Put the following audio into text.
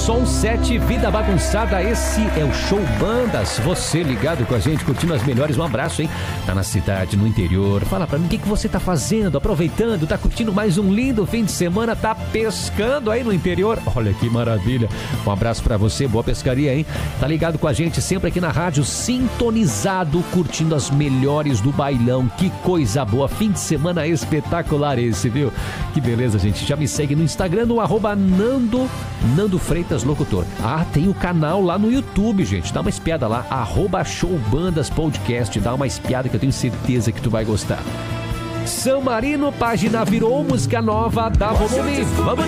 Som 7, Vida Bagunçada. Esse é o Show Bandas. Você ligado com a gente, curtindo as melhores. Um abraço, hein? Tá na cidade, no interior. Fala pra mim o que você tá fazendo, aproveitando, tá curtindo mais um lindo fim de semana, tá pescando aí no interior. Olha que maravilha. Um abraço pra você, boa pescaria, hein? Tá ligado com a gente sempre aqui na rádio, sintonizado, curtindo as melhores do bailão. Que coisa boa. Fim de semana espetacular esse, viu? Que beleza, gente. Já me segue no Instagram, no @Nando Freitas Locutor. Ah, tem o canal lá no YouTube, gente. Dá uma espiada lá, @Showbandas Podcast. Dá uma espiada que eu tenho certeza que tu vai gostar. São Marino, página virou música nova, dá volume. Vamos